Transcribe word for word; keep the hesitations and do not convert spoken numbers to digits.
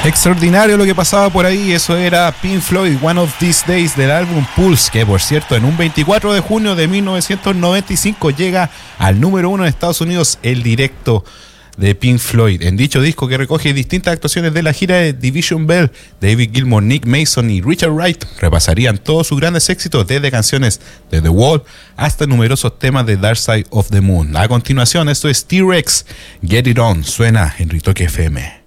Extraordinario lo que pasaba por ahí. Eso era Pink Floyd, One of These Days, del álbum Pulse, que por cierto en un veinticuatro de junio de mil novecientos noventa y cinco llega al número uno en Estados Unidos el directo de Pink Floyd. En dicho disco, que recoge distintas actuaciones de la gira de Division Bell, David Gilmour, Nick Mason y Richard Wright repasarían todos sus grandes éxitos, desde canciones de The Wall hasta numerosos temas de Dark Side of the Moon. A continuación, esto es T-Rex, Get It On, suena en Ritoque F M.